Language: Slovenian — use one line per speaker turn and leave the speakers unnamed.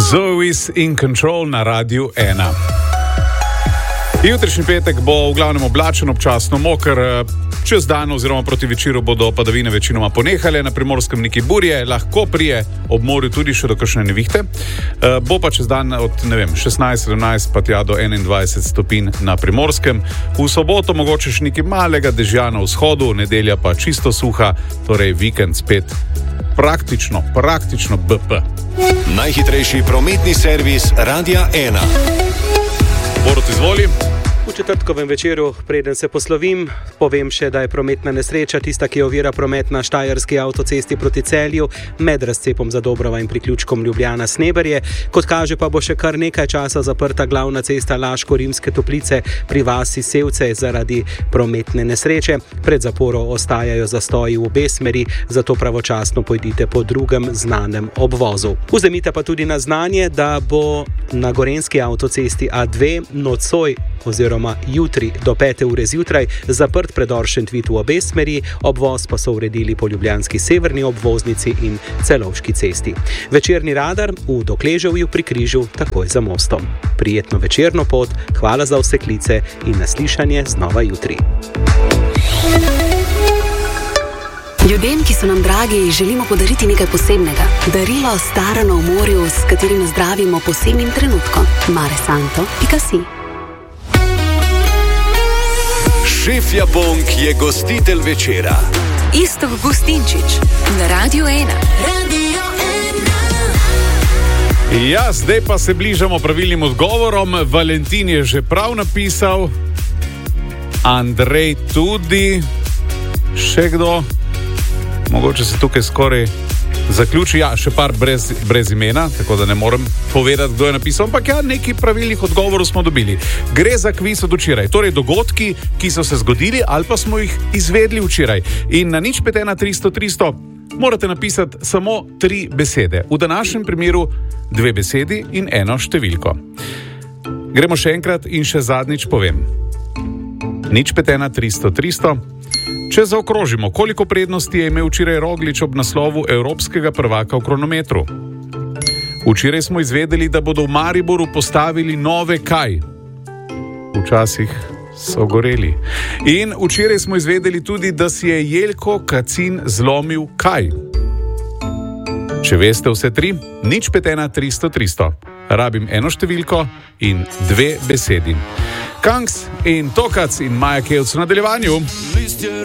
Zoe's in Control na Radiu 1. Jutrišnji petek bo v glavnem oblačen, občasno moker. Čez dan oziroma proti večeru bodo padavine večinoma ponehale, na Primorskem neki burje, lahko prije ob morju tudi še do kakšne nevihte. Bo pa čez dan od 16-17 pa tja do 21 stopinj na Primorskem. V soboto mogoče še nekaj malega dežja na vzhodu, nedelja pa čisto suha, torej vikend spet praktično BP.
Najhitrejši prometni servis Radia 1.
Borut, izvoli.
V četrtkovem večeru, preden se poslovim, povem še, da je prometna nesreča tista, ki ovira promet na štajerski avtocesti proti Celju med razcepom Zadobrova in priključkom Ljubljana-Sneberje. Kot kaže, pa bo še kar nekaj časa zaprta glavna cesta Laško-Rimske Toplice pri vasi Sevce zaradi prometne nesreče. Pred zaporo ostajajo zastoji v obe smeri, zato pravočasno pojdite po drugem znanem obvozu. Vzemite pa tudi na znanje, da bo na gorenjski avtocesti A2 nocoj oziroma jutri do 5. ure zjutraj zaprt predor Šentvid v obe smeri, obvoz pa so uredili po ljubljanski severni obvoznici in Celovški cesti. Večerni radar v Dokleževju pri križu takoj za mostom. Prijetno večerno pot, hvala za vse klice in naslišanje znova jutri.
Ljudem, ki so nam dragi, želimo podariti nekaj posebnega. Darilo starano v morju, s katerim zdravimo posebnim trenutkom. maresanto.si.
Šef Japonk je gostitelj večera.
Iztok Gustinčič na Radiu 1.
Ja, zdaj pa se bližamo pravilnim odgovorom. Valentin je že prav napisal, Andrej tudi, še kdo? Mogoče se tukaj skoraj zaključi, ja, še par brez imena, tako da ne morem povedati, kdo je napisal, ampak ja, nekaj pravilnih odgovorov smo dobili. Gre za kviz od včeraj, torej dogodki, ki so se zgodili ali pa smo jih izvedli včeraj. In na 051-300-300 morate napisati samo 3 besede. V današnjem primeru 2 besedi in 1 številko. Gremo še enkrat in še zadnjič povem. 051-300-300. Če zaokrožimo, koliko prednosti je imel včeraj Roglič ob naslovu evropskega prvaka v kronometru? Včeraj smo izvedeli, da bodo v Mariboru postavili nove kaj? Včasih so goreli. In včeraj smo izvedeli tudi, da si je Jelko Kacin zlomil kaj? Če veste vse 3, 051-300-300. Rabim 1 številko in 2 besedi. Kangs in Tokac in Maja Kevc v nadaljevanju.